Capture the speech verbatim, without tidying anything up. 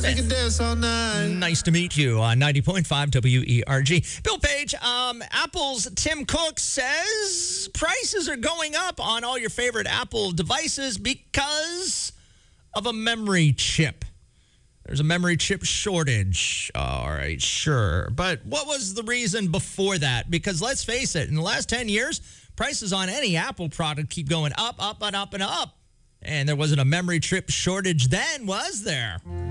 We can dance all night. Nice to meet you on ninety point five W E R G. Bill Page, um, Apple's Tim Cook says prices are going up on all your favorite Apple devices because of a memory chip. There's a memory chip shortage. All right, sure. But what was the reason before that? Because let's face it, in the last ten years, prices on any Apple product keep going up, up, and up, and up. And there wasn't a memory chip shortage then, was there?